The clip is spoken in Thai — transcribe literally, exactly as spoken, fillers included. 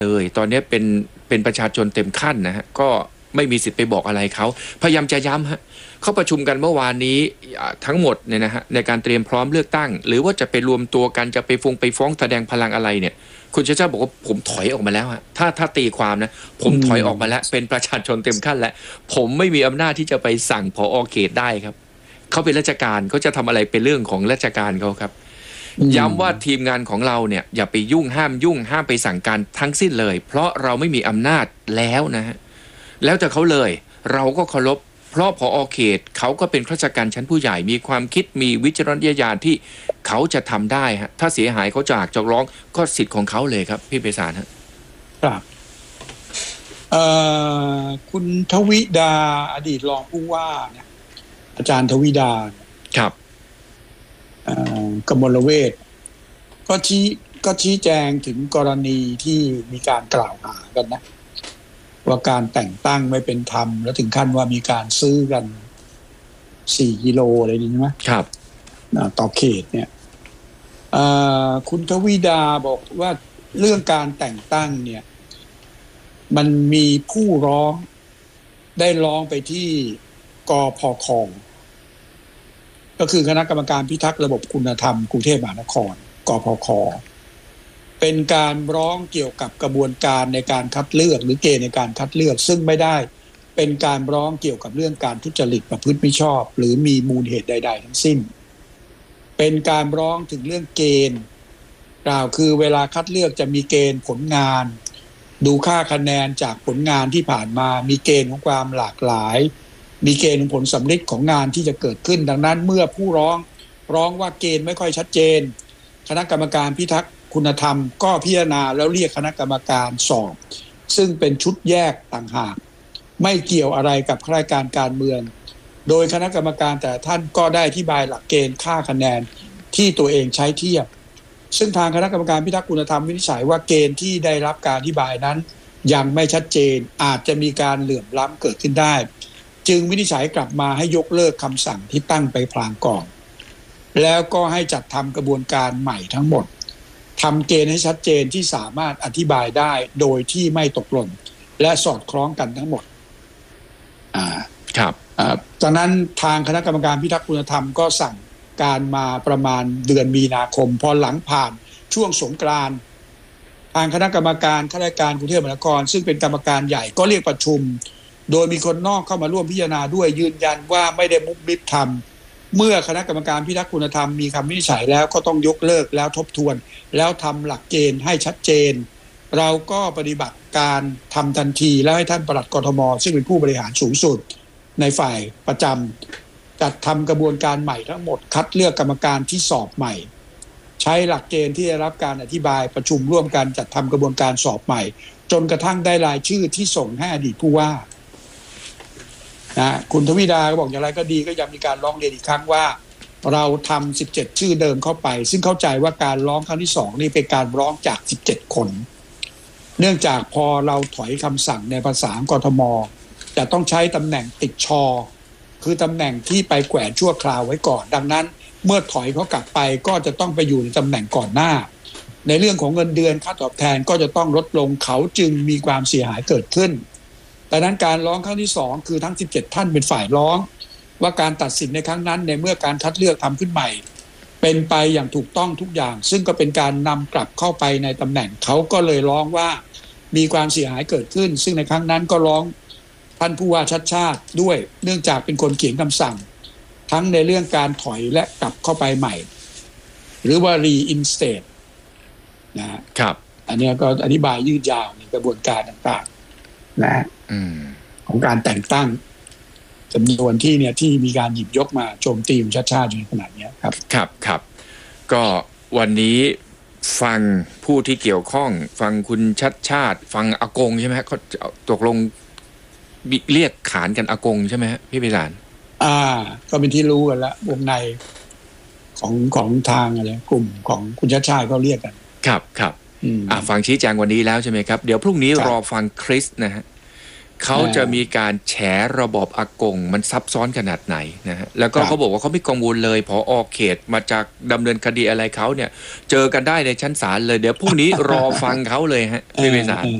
เลยตอนนี้เป็นเป็นประชาชนเต็มขั้นนะฮะก็ไม่มีสิทธิ์ไปบอกอะไรเขาพยายามจะย้ำฮะเขาประชุมกันเมื่อวานนี้ทั้งหมดเนี่ยนะฮะในการเตรียมพร้อมเลือกตั้งหรือว่าจะไปรวมตัวกันจะไปฟงไปฟ้องแสดงพลังอะไรเนี่ยคุณชาติชาติบอกว่าผมถอยออกมาแล้วฮะถ้าถ้าตีความนะผมถอยออกมาแล้วเป็นประชาชนเต็มขั้นแล้วผมไม่มีอำนาจที่จะไปสั่งผอ.เขตได้ครับเขาเป็นราชการเขาจะทำอะไรเป็นเรื่องของราชการเขาครับย้ำว่าทีมงานของเราเนี่ยอย่าไปยุ่งห้ามยุ่งห้ามไปสั่งการทั้งสิ้นเลยเพราะเราไม่มีอำนาจแล้วนะฮะแล้วแต่เขาเลยเราก็เคารพเพราะผอ.เขตเขาก็เป็นข้าราชการชั้นผู้ใหญ่มีความคิดมีวิจารณญาณที่เขาจะทำได้ฮะถ้าเสียหายเขาจากจะร้องก็สิทธิ์ของเขาเลยครับพี่ไพศาลฮะครับเอ่อคุณทวิดาอดีตรองผู้ว่าเนี่ยอาจารย์ทวิดาครับเอ่อกมลเวชก็ชี้ก็ชี้แจงถึงกรณีที่มีการกล่าวหากันนะว่าการแต่งตั้งไม่เป็นธรรมแล้วถึงขั้นว่ามีการซื้อกันสี่กิโลอะไรนี่ใช่ไหมครับต่อเขตเนี่ยคุณทวิดาบอกว่าเรื่องการแต่งตั้งเนี่ยมันมีผู้ร้องได้ร้องไปที่กพค.ก็คือคณะกรรมการพิทักษ์ระบบคุณธรรมกรุงเทพมหานครกพค.เป็นการร้องเกี่ยวกับกระบวนการในการคัดเลือกหรือเกณฑ์ในการคัดเลือกซึ่งไม่ได้เป็นการร้องเกี่ยวกับเรื่องการทุจริตประพฤติมิชอบหรือมีมูลเหตุใดๆทั้งสิ้นเป็นการร้องถึงเรื่องเกณฑ์กล่าวคือเวลาคัดเลือกจะมีเกณฑ์ผลงานดูค่าคะแนนจากผลงานที่ผ่านมามีเกณฑ์ของความหลากหลายมีเกณฑ์ของผลสำลิดของงานที่จะเกิดขึ้นดังนั้นเมื่อผู้ร้องร้องว่าเกณฑ์ไม่ค่อยชัดเจนคณะกรรมการพิทักษ์คุณธรรมก็พิจารณาแล้วเรียกคณะกรรมการสอบซึ่งเป็นชุดแยกต่างหากไม่เกี่ยวอะไรกับข้าราชการการเมืองโดยคณะกรรมการแต่ท่านก็ได้อธิบายหลักเกณฑ์ค่าคะแนนที่ตัวเองใช้เทียบซึ่งทางคณะกรรมการพิทักษ์คุณธรรมวินิจฉัยว่าเกณฑ์ที่ได้รับการอธิบายนั้นยังไม่ชัดเจนอาจจะมีการเหลื่อมล้ำเกิดขึ้นได้จึงวินิจฉัยกลับมาให้ยกเลิกคำสั่งที่ตั้งไปพลางก่อนแล้วก็ให้จัดทำกระบวนการใหม่ทั้งหมดทำเกณฑ์ให้ชัดเจนที่สามารถอธิบายได้โดยที่ไม่ตกหล่นและสอดคล้องกันทั้งหมดอ่าครับอ่าจากนั้นทางคณะกรรมการพิทักษ์คุณธรรมก็สั่งการมาประมาณเดือนมีนาคมพอหลังผ่านช่วงสงกรานต์ทางคณะกรรมการข้าราชการกรุงเทพมหานครซึ่งเป็นกรรมการใหญ่ก็เรียกประชุมโดยมีคนนอกเข้ามาร่วมพิจารณาด้วยยืนยันว่าไม่ได้มุกมิบทำเมื่อคณะกรรมการพิทักษ์คุณธรรมมีคำวินิจฉัยแล้วก็ต้องยกเลิกแล้วทบทวนแล้วทำหลักเกณฑ์ให้ชัดเจนเราก็ปฏิบัติการทำทันทีแล้วให้ท่านปลัดกทมซึ่งเป็นผู้บริหารสูงสุดในฝ่ายประจำจัดทำกระบวนการใหม่ทั้งหมดคัดเลือกกรรมการที่สอบใหม่ใช้หลักเกณฑ์ที่ได้รับการอธิบายประชุมร่วมกันจัดทำกระบวนการสอบใหม่จนกระทั่งได้รายชื่อที่ส่งให้อดีตผู้ว่านะคุณทวิดาก็บอกอย่างไรก็ดีก็ยังมีการร้องเรียนอีกครั้งว่าเราทำสิบเจ็ดชื่อเดิมเข้าไปซึ่งเข้าใจว่าการร้องครั้งที่สองนี่เป็นการร้องจากสิบเจ็ดคนเนื่องจากพอเราถอยคำสั่งในภาษากทมจะต้องใช้ตำแหน่งติดชอคือตำแหน่งที่ไปแขวนชั่วคราวไว้ก่อนดังนั้นเมื่อถอยเขากลับไปก็จะต้องไปอยู่ในตำแหน่งก่อนหน้าในเรื่องของเงินเดือนค่าตอบแทนก็จะต้องลดลงเขาจึงมีความเสียหายเกิดขึ้นดังนั้นการร้องครั้งที่สองคือทั้งสิบเจ็ดท่านเป็นฝ่ายร้องว่าการตัดสินในครั้งนั้นในเมื่อการคัดเลือกทำขึ้นใหม่เป็นไปอย่างถูกต้องทุกอย่างซึ่งก็เป็นการนำกลับเข้าไปในตำแหน่งเขาก็เลยร้องว่ามีความเสียหายเกิดขึ้นซึ่งในครั้งนั้นก็ร้องท่านผู้ว่าชัดชาติด้วยเนื่องจากเป็นคนเขียนคำสั่งทั้งในเรื่องการถอยและกลับเข้าไปใหม่หรือว่า reinstate นะครับอันนี้ก็อธิบายยืดยาวในกระบวนการต่างๆนะของการแต่งตั้งจำนวนที่เนี่ยที่มีการหยิบยกมาโจมตีชาติชาติในขนาดนี้ครับครับครับก็วันนี้ฟังผู้ที่เกี่ยวข้องฟังคุณชัดชาติฟังอากงใช่ไหมเขาตกลงเรียกขานกันอากงใช่ไหมพี่ไพศาลอ่าก็เป็นที่รู้กันแล้ววงในของของทางอะไรกลุ่มของคุณชัดชาติเขาเรียกกันครับครับอ่าฟังชี้แจงวันนี้แล้วใช่ไหมครับเดี๋ยวพรุ่งนี้รอฟังคริสนะฮะเขาจะมีการแฉระบอบอากงมันซับซ้อนขนาดไหนนะฮะแล้วก็เขาบอกว่าเขาไม่กังวลเลยพออเขตมาจากดำเนินคดีอะไรเขาเนี่ยเจอกันได้ในชั้นศาลเลยเดี๋ยวพรุ่งนี้รอฟังเขาเลยฮะพี่เวสา